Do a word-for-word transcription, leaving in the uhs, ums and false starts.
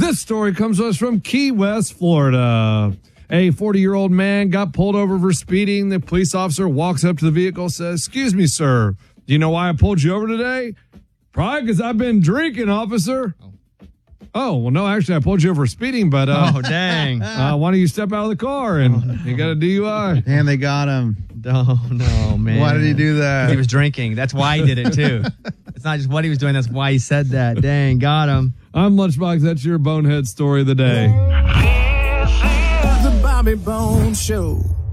This story comes to us from Key West, Florida. A forty-year-old man got pulled over for speeding. The police officer walks up to the vehicle, says, "Excuse me, sir. Do you know why I pulled you over today?" "Probably because I've been drinking, officer." Oh. oh, well, no, actually, I pulled you over for speeding, but uh, oh, dang. uh, why don't you step out of the car and oh, no. you got a D U I. And they got him. Oh, no, man. Why did he do that? He was drinking. That's why he did it, too. It's not just what he was doing. That's why he said that. Dang, got him. I'm Lunchbox. That's your bonehead story of the day. The Bobby Bones Show.